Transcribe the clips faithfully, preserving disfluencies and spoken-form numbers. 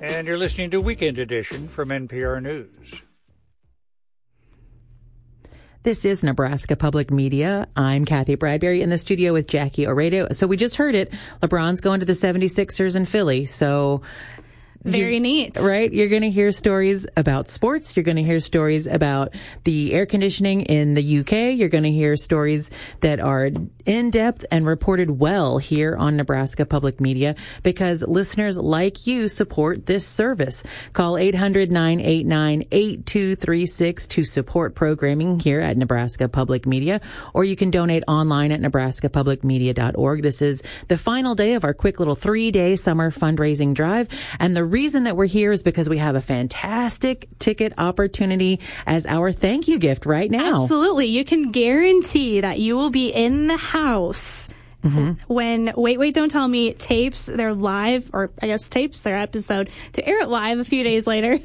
And you're listening to Weekend Edition from N P R News. This is Nebraska Public Media. I'm Kathy Bradbury in the studio with Jackie Oredo. So we just heard it. LeBron's going to the seventy-sixers in Philly. So very neat. Right? You're going to hear stories about sports. You're going to hear stories about the air conditioning in the U K. You're going to hear stories that are in-depth and reported well here on Nebraska Public Media because listeners like you support this service. Call eight hundred, nine eight nine, eight two three six to support programming here at Nebraska Public Media, or you can donate online at nebraska public media dot org. This is the final day of our quick little three-day summer fundraising drive, and the reason that we're here is because we have a fantastic ticket opportunity as our thank you gift right now. Absolutely. You can guarantee that you will be in the house mm-hmm. when Wait, Wait, Don't Tell Me tapes their live, or I guess tapes their episode to air it live a few days later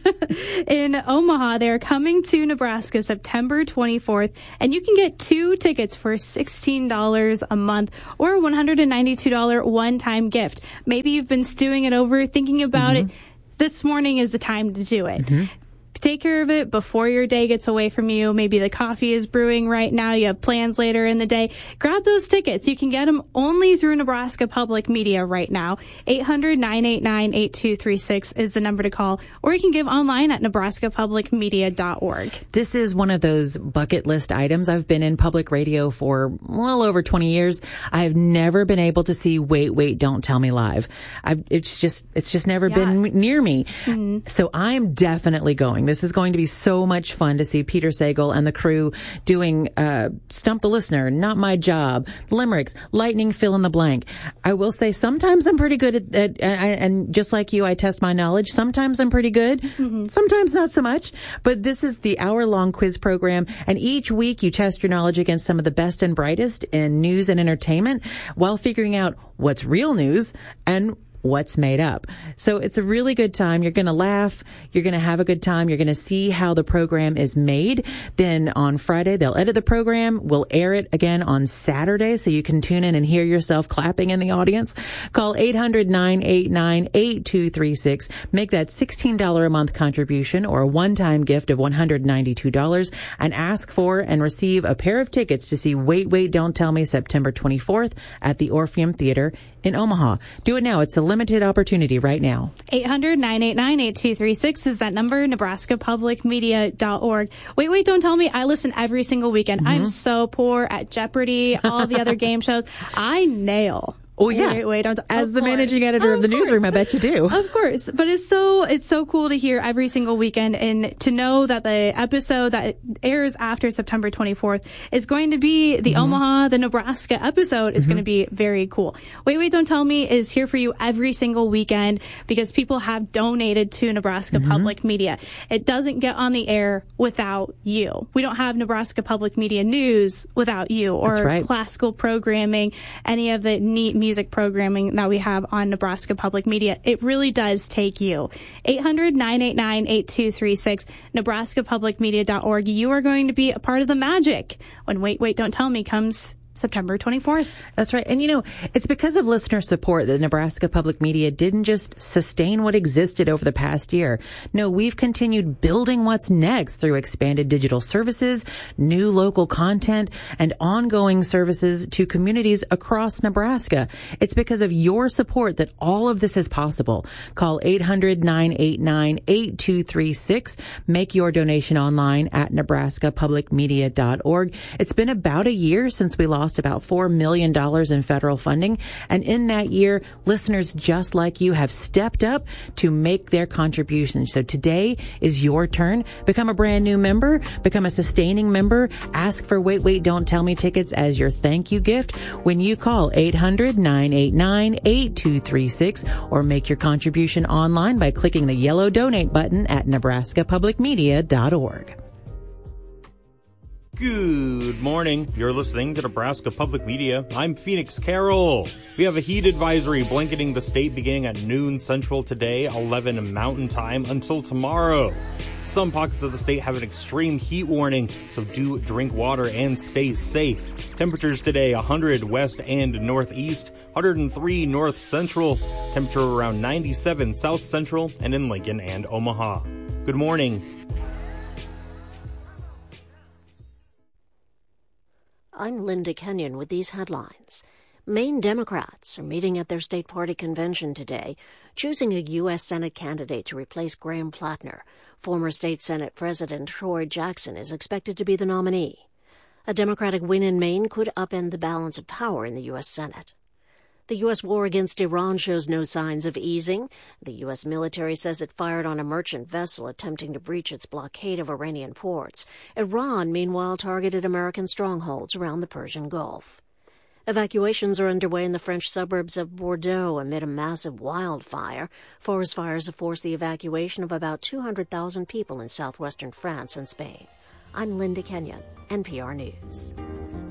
in Omaha. They're coming to Nebraska September twenty-fourth, and you can get two tickets for sixteen dollars a month or a one hundred ninety-two dollars one-time gift. Maybe you've been stewing it over, thinking about mm-hmm. it. This morning is the time to do it. Mm-hmm. Take care of it before your day gets away from you. Maybe the coffee is brewing right now. You have plans later in the day. Grab those tickets. You can get them only through Nebraska Public Media right now. eight hundred, nine eight nine, eight two three six is the number to call, or you can give online at nebraska public media dot org. This is one of those bucket list items. I've been in public radio for well over twenty years. I've never been able to see Wait, Wait, Don't Tell Me live. I've, it's just, it's just never yeah. been near me. Mm-hmm. So I'm definitely going. This is going to be so much fun to see Peter Sagal and the crew doing uh Stump the Listener, Not My Job, Limericks, Lightning Fill in the Blank. I will say sometimes I'm pretty good at, at and, and just like you, I test my knowledge. Sometimes I'm pretty good. Mm-hmm. Sometimes not so much. But this is the hour-long quiz program, and each week you test your knowledge against some of the best and brightest in news and entertainment while figuring out what's real news and what's made up. So it's a really good time. You're going to laugh. You're going to have a good time. You're going to see how the program is made. Then on Friday, they'll edit the program. We'll air it again on Saturday so you can tune in and hear yourself clapping in the audience. Call eight hundred, nine eight nine, eight two three six. Make that sixteen dollars a month contribution or a one-time gift of one hundred ninety-two dollars and ask for and receive a pair of tickets to see Wait, Wait, Don't Tell Me September twenty-fourth at the Orpheum Theater in Omaha. Do it now. It's a limited opportunity right now. eight hundred, nine eight nine, eight two three six is that number, nebraska public media dot org. Wait, Wait, Don't Tell Me. I listen every single weekend. Mm-hmm. I'm so poor at Jeopardy, all the other game shows. I nail. Oh yeah. Wait, wait, don't, As the course. managing editor of, of the course. newsroom, I bet you do. Of course. But it's so, it's so cool to hear every single weekend and to know that the episode that airs after September twenty-fourth is going to be the mm-hmm. Omaha, the Nebraska episode is mm-hmm. going to be very cool. Wait, Wait, Don't Tell Me is here for you every single weekend because people have donated to Nebraska mm-hmm. Public Media. It doesn't get on the air without you. We don't have Nebraska Public Media News without you or right. classical programming, any of the neat music music programming that we have on Nebraska Public Media. It really does take you. eight hundred, nine eight nine, eight two three six, nebraska public media dot org. You are going to be a part of the magic when Wait, Wait, Don't Tell Me comes September twenty-fourth. That's right. And, you know, it's because of listener support that Nebraska Public Media didn't just sustain what existed over the past year. No, we've continued building what's next through expanded digital services, new local content, and ongoing services to communities across Nebraska. It's because of your support that all of this is possible. Call eight hundred, nine eight nine, eight two three six. Make your donation online at nebraska public media dot org. It's been about a year since we lost about four million dollars in federal funding. And in that year, listeners just like you have stepped up to make their contributions. So today is your turn. Become a brand new member. Become a sustaining member. Ask for Wait, Wait, Don't Tell Me tickets as your thank you gift when you call eight hundred, nine eight nine, eight two three six or make your contribution online by clicking the yellow donate button at nebraska public media dot org. Good morning. You're listening to Nebraska Public Media. I'm Phoenix Carroll. We have a heat advisory blanketing the state beginning at noon Central today, eleven Mountain Time, until tomorrow. Some pockets of the state have an extreme heat warning, so do drink water and stay safe. Temperatures today, one hundred west and northeast, one hundred three north central, temperature around ninety-seven south central, and in Lincoln and Omaha. Good morning. I'm Linda Kenyon with these headlines. Maine Democrats are meeting at their state party convention today, choosing a U S Senate candidate to replace Graham Plattner. Former state Senate President Troy Jackson is expected to be the nominee. A Democratic win in Maine could upend the balance of power in the U S Senate. The U S war against Iran shows no signs of easing. The U S military says it fired on a merchant vessel attempting to breach its blockade of Iranian ports. Iran, meanwhile, targeted American strongholds around the Persian Gulf. Evacuations are underway in the French suburbs of Bordeaux amid a massive wildfire. Forest fires have forced the evacuation of about two hundred thousand people in southwestern France and Spain. I'm Linda Kenyon, N P R News.